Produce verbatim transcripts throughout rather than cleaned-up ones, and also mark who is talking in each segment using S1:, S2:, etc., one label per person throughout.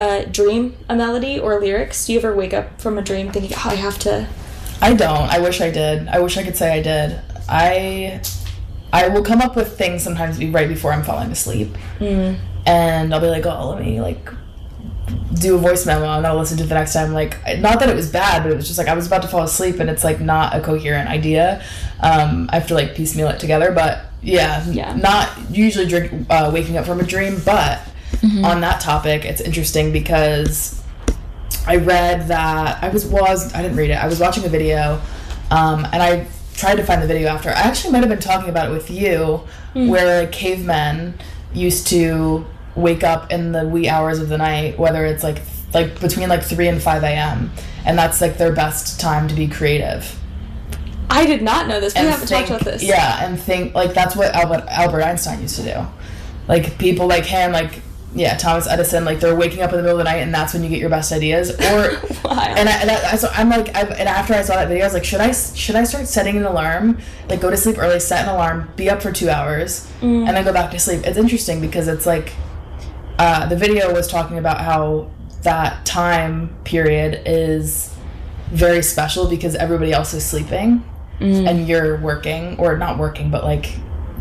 S1: uh, dream a melody or lyrics? Do you ever wake up from a dream thinking, oh, I have to...
S2: I don't. I wish I did. I wish I could say I did. I I will come up with things sometimes be right before I'm falling asleep.
S1: Mm.
S2: And I'll be like, oh, let me, like, do a voice memo, and I'll listen to it the next time. Like, not that it was bad, but it was just, like, I was about to fall asleep, and it's, like, not a coherent idea. Um, I have to, like, piecemeal it together, but, yeah,
S1: yeah.
S2: not usually drink, uh, waking up from a dream, but mm-hmm. on that topic, it's interesting because I read that, I was, well, I, was, I didn't read it, I was watching a video, um, and I tried to find the video after. I actually might have been talking about it with you, mm. where, like, cavemen used to wake up in the wee hours of the night, whether it's like like between like three and five a.m. and that's like their best time to be creative.
S1: I did not know this. We
S2: and
S1: haven't
S2: think,
S1: talked about this.
S2: Yeah, and think like that's what Albert Albert Einstein used to do. Like people like him, like yeah, Thomas Edison, like they're waking up in the middle of the night and that's when you get your best ideas. Or
S1: Why?
S2: and I, and I so I'm like, I've, and after I saw that video, I was like, should I should I start setting an alarm? Like go to sleep early, set an alarm, be up for two hours, mm. and then go back to sleep. It's interesting because it's like. Uh, the video was talking about how that time period is very special because everybody else is sleeping mm. and you're working, or not working, but like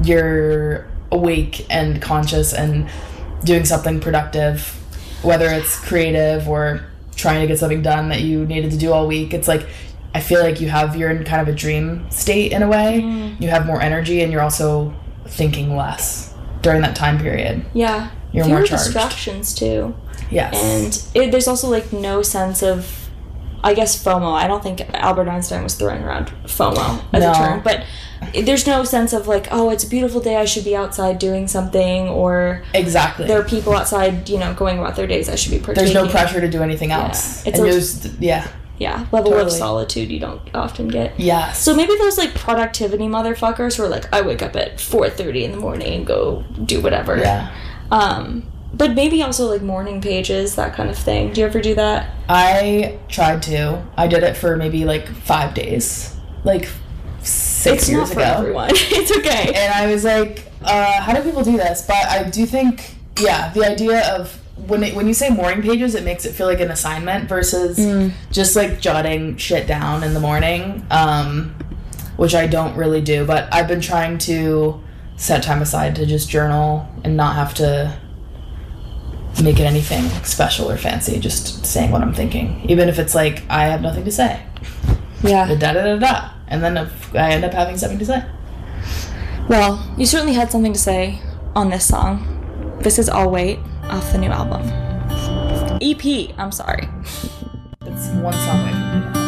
S2: you're awake and conscious and doing something productive, whether it's creative or trying to get something done that you needed to do all week. It's like, I feel like you have, you're in kind of a dream state in a way. Mm. You have more energy and you're also thinking less during that time period.
S1: Yeah.
S2: You're
S1: fewer
S2: more charged.
S1: Distractions too.
S2: Yes.
S1: And it, there's also like no sense of, I guess, FOMO. I don't think Albert Einstein was throwing around FOMO as
S2: no.
S1: a term, but there's no sense of like, oh, it's a beautiful day, I should be outside doing something, or
S2: exactly
S1: there are people outside, you know, going about their days, I should be partaking.
S2: There's no pressure to do anything else.
S1: Yeah. It's
S2: and
S1: a,
S2: there's, yeah.
S1: Yeah, level
S2: totally.
S1: of solitude you don't often get.
S2: Yes.
S1: So maybe those like productivity motherfuckers who are like, I wake up at four thirty in the morning and go do whatever.
S2: Yeah.
S1: Um, but maybe also like morning pages, that kind of thing. Do you ever do that?
S2: I tried to. I did it for maybe like five days, like six
S1: it's
S2: years
S1: not for
S2: ago.
S1: Everyone. It's okay.
S2: And I was like, uh, how do people do this? But I do think, yeah, the idea of when it, when you say morning pages, it makes it feel like an assignment versus mm. just like jotting shit down in the morning, um, which I don't really do. But I've been trying to set time aside to just journal and not have to make it anything special or fancy, just saying what I'm thinking, even if it's like I have nothing to say.
S1: Yeah.
S2: Da da da da. And then if I end up having something to say.
S1: Well, you certainly had something to say on this song. This is I'll Wait off the new album. E P, I'm sorry.
S2: It's one song away from me now.